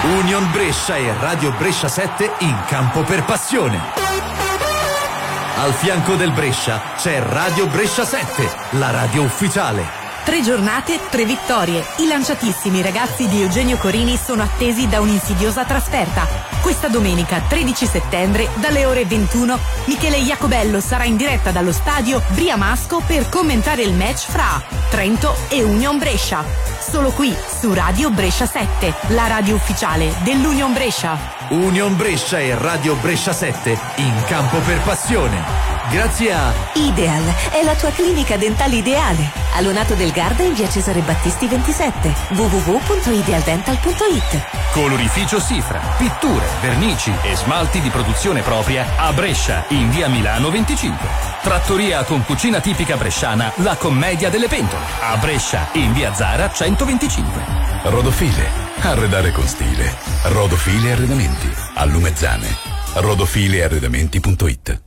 Union Brescia e Radio Brescia 7 in campo per passione. Al fianco del Brescia c'è Radio Brescia 7, la radio ufficiale. 3 giornate, 3 vittorie. I lanciatissimi ragazzi di Eugenio Corini sono attesi da un'insidiosa trasferta. Questa domenica 13 settembre, dalle ore 21, Michele Iacobello sarà in diretta dallo stadio Briamasco per commentare il match fra Trento e Union Brescia. Solo qui su Radio Brescia 7, la radio ufficiale dell'Union Brescia. Union Brescia e Radio Brescia 7 in campo per passione. Grazie a Ideal è la tua clinica dentale ideale. A Lonato del Garda in via Cesare Battisti 27. www.idealdental.it. Colorificio Sifra, pitture, vernici e smalti di produzione propria a Brescia in via Milano 25. Trattoria con cucina tipica bresciana La Commedia delle Pentole a Brescia in via Zara 125. Rodofile, arredare con stile. Rodofile Arredamenti, a Lumezzane. rodofilearredamenti.it.